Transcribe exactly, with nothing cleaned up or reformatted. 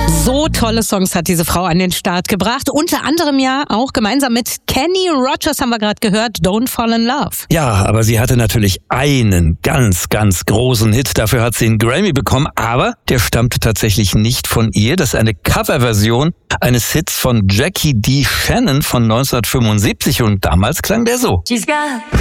So tolle Songs hat diese Frau an den Start gebracht. Unter anderem ja auch gemeinsam mit Kenny Rogers haben wir gerade gehört, Don't Fall in Love. Ja, aber sie hatte natürlich einen ganz, ganz großen Hit. Dafür hat sie einen Grammy bekommen, aber der stammt tatsächlich nicht von ihr. Das ist eine Coverversion eines Hits von Jackie D. Shannon von neunzehnhundertfünfundsiebzig und damals klang der so.